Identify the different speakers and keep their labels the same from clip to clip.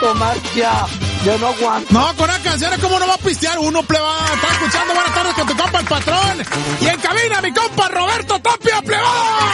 Speaker 1: tomar ya. Yo no aguanto.
Speaker 2: No, con las canciones, ¿cómo no va a pistear uno, plebada? Está escuchando Buenas Tardes con tu compa el patrón. Y en cabina, mi compa Roberto Tapia, plebada.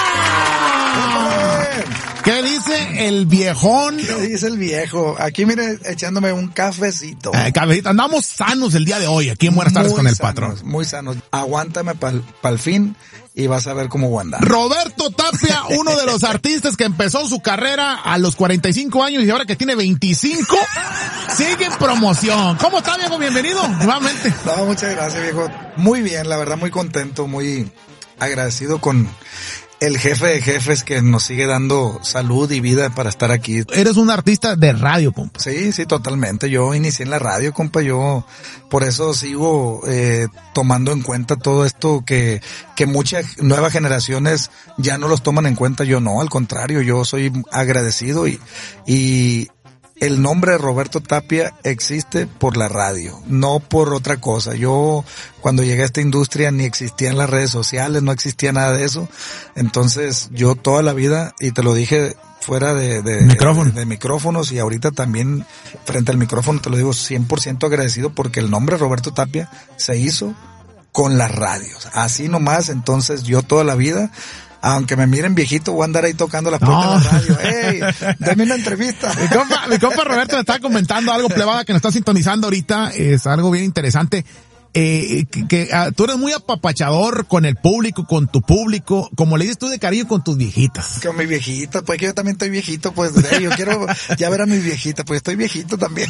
Speaker 2: ¿Qué dice el viejón?
Speaker 3: ¿Qué dice el viejo? Aquí, mire, echándome un cafecito.
Speaker 2: Cafecito. Andamos sanos el día de hoy, aquí en Buenas Tardes con el patrón.
Speaker 3: Muy sanos. Aguántame pa'l fin y vas a ver cómo voy a andar.
Speaker 2: Roberto Tapia, uno de los artistas que empezó su carrera a los 45 años y ahora que tiene 25, sigue en promoción. ¿Cómo está, viejo? Bienvenido, nuevamente.
Speaker 3: No, muchas gracias, viejo. Muy bien, la verdad, muy contento, muy agradecido con el jefe de jefes que nos sigue dando salud y vida para estar aquí.
Speaker 2: Eres un artista de radio, compa.
Speaker 3: Sí, totalmente. Yo inicié en la radio, compa. Yo por eso sigo tomando en cuenta todo esto que muchas nuevas generaciones ya no los toman en cuenta. Yo no, al contrario, yo soy agradecido y el nombre de Roberto Tapia existe por la radio, no por otra cosa. Yo cuando llegué a esta industria ni existían las redes sociales, no existía nada de eso. Entonces yo toda la vida, y te lo dije fuera de micrófonos y ahorita también frente al micrófono te lo digo 100% agradecido porque el nombre Roberto Tapia se hizo con las radios. Así nomás, entonces yo toda la vida, aunque me miren viejito, voy a andar ahí tocando la puerta de la radio. ¡Ey! Dame una entrevista.
Speaker 2: Mi compa Roberto me está comentando algo, plebada, que nos está sintonizando ahorita. Es algo bien interesante. Tú eres muy apapachador con el público, con tu público, como le dices tú de cariño con tus viejitas.
Speaker 3: Con mis viejitas, pues que yo también estoy viejito, pues yo quiero ya ver a mis viejitas, pues estoy viejito también.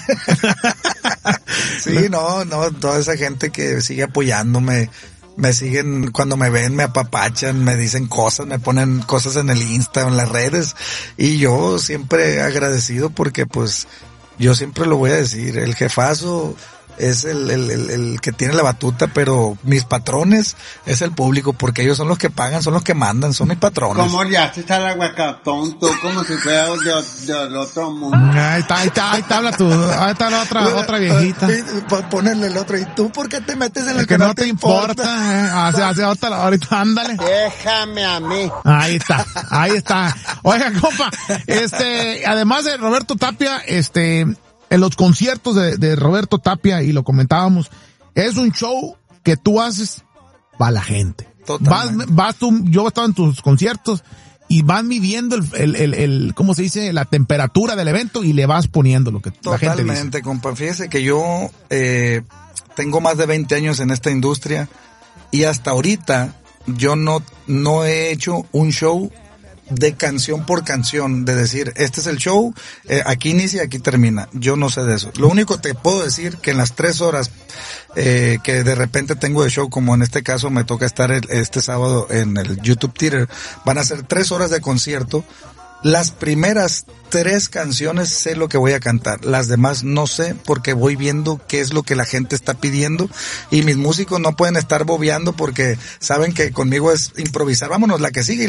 Speaker 3: Sí, no, toda esa gente que sigue apoyándome. Me siguen, cuando me ven, me apapachan, me dicen cosas, me ponen cosas en el Insta, en las redes, y yo siempre agradecido porque pues, yo siempre lo voy a decir, el jefazo es el que tiene la batuta, pero mis patrones es el público, porque ellos son los que pagan, son los que mandan, son mis patrones.
Speaker 4: ¿Cómo le haces al aguacatón tú como si fuera del otro mundo?
Speaker 2: Ahí está la otra viejita.
Speaker 3: Ponerle el otro, ¿y tú por qué te metes en
Speaker 2: lo que no te importa? Hacia otra, ahorita, ándale.
Speaker 4: Déjame a mí.
Speaker 2: Ahí está. Oiga, compa, además de Roberto Tapia, en los conciertos de Roberto Tapia, y lo comentábamos, es un show que tú haces para la gente. Vas tú, yo he estado en tus conciertos y vas midiendo ¿cómo se dice? La temperatura del evento y le vas poniendo lo que la gente dice.
Speaker 3: Totalmente, compa. Fíjese que yo tengo más de 20 años en esta industria y hasta ahorita yo no he hecho un show de canción por canción, de decir, este es el show, aquí inicia y aquí termina. Yo no sé de eso. Lo único que te puedo decir que en las 3 horas que de repente tengo de show, como en este caso me toca estar este sábado en el YouTube Theater, van a ser 3 horas de concierto. Las primeras 3 canciones sé lo que voy a cantar, las demás no sé porque voy viendo qué es lo que la gente está pidiendo y mis músicos no pueden estar bobeando porque saben que conmigo es improvisar, vámonos, la que sigue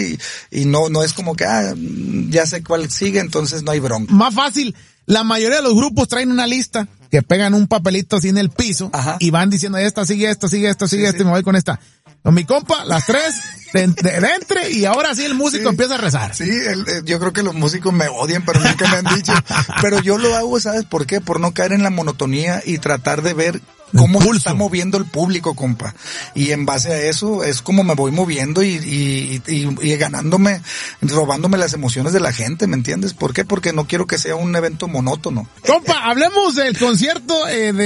Speaker 3: y no es como que ya sé cuál sigue, entonces no hay bronca.
Speaker 2: Más fácil, la mayoría de los grupos traen una lista que pegan un papelito así en el piso. Ajá. Y van diciendo esta sigue, y me voy con esta. Con mi compa, las 3 de entre y ahora sí el músico empieza a rezar.
Speaker 3: Sí, yo creo que los músicos me odian, pero nunca me han dicho. Pero yo lo hago, ¿sabes por qué? Por no caer en la monotonía y tratar de ver cómo se está moviendo el público, compa. Y en base a eso es como me voy moviendo y robándome las emociones de la gente, ¿me entiendes? ¿Por qué? Porque no quiero que sea un evento monótono.
Speaker 2: Compa, hablemos del concierto de